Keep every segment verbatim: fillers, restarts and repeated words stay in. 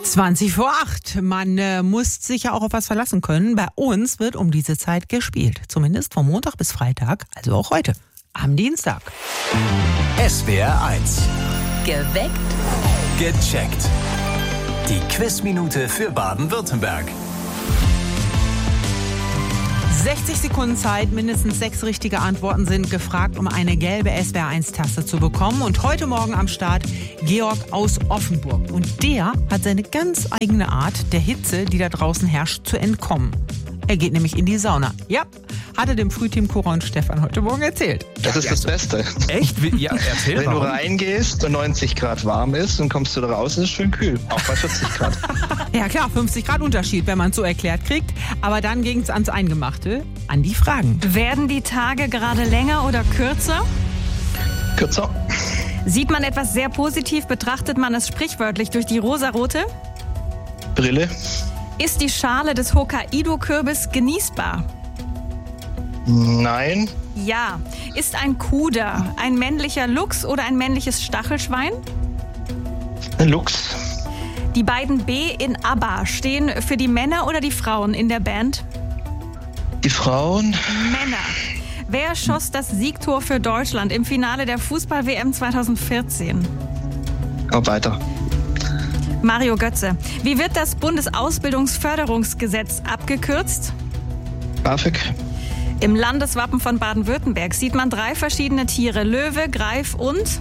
zwanzig vor acht. Man äh, muss sich ja auch auf was verlassen können. Bei uns wird um diese Zeit gespielt. Zumindest von Montag bis Freitag, also auch heute, am Dienstag. S W R eins. Geweckt. Gecheckt. Die Quizminute für Baden-Württemberg. sechzig Sekunden Zeit, mindestens sechs richtige Antworten sind gefragt, um eine gelbe S W R eins Tasse zu bekommen. Und heute Morgen am Start Georg aus Offenburg. Und der hat seine ganz eigene Art, der Hitze, die da draußen herrscht, zu entkommen. Er geht nämlich in die Sauna. Ja, hat er dem Frühteam Cora und Stefan heute Morgen erzählt. Das ist das Beste. Echt? Wie- Ja, erzähl Wenn du warum. reingehst und neunzig Grad warm ist und kommst du da raus, ist es schön kühl. Auch bei vierzig Grad. Ja klar, fünfzig Grad Unterschied, wenn man es so erklärt kriegt. Aber dann ging es ans Eingemachte, an die Fragen. Werden die Tage gerade länger oder kürzer? Kürzer. Sieht man etwas sehr positiv, betrachtet man es sprichwörtlich durch die rosarote? Brille. Ist die Schale des Hokkaido-Kürbis genießbar? Nein. Ja. Ist ein Kuder ein männlicher Luchs oder ein männliches Stachelschwein? Ein Luchs. Die beiden B in ABBA stehen für die Männer oder die Frauen in der Band? Die Frauen. Männer. Wer schoss das Siegtor für Deutschland im Finale der Fußball-W M zwanzig vierzehn? Oh, weiter. Mario Götze. Wie wird das Bundesausbildungsförderungsgesetz abgekürzt? BAföG. Im Landeswappen von Baden-Württemberg sieht man drei verschiedene Tiere. Löwe, Greif und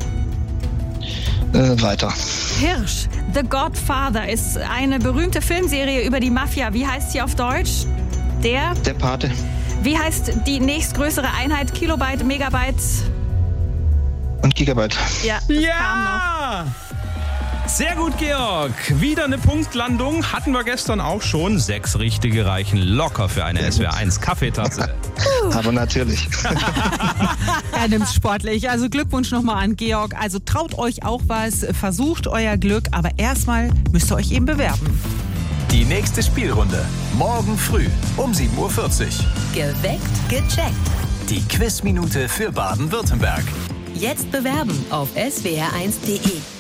Äh, weiter. Hirsch. The Godfather ist eine berühmte Filmserie über die Mafia. Wie heißt sie auf Deutsch? Der. Der Pate. Wie heißt die nächstgrößere Einheit? Kilobyte, Megabyte? Und Gigabyte. Ja, das kam noch. Ja! Sehr gut, Georg. Wieder eine Punktlandung. Hatten wir gestern auch schon. Sechs richtige reichen locker für eine S W R eins Kaffeetasse. Aber natürlich. Er nimmt's sportlich. Also Glückwunsch nochmal an Georg. Also traut euch auch was, versucht euer Glück, aber erstmal müsst ihr euch eben bewerben. Die nächste Spielrunde. Morgen früh um sieben Uhr vierzig. Geweckt. Gecheckt. Die Quizminute für Baden-Württemberg. Jetzt bewerben auf S W R eins punkt de.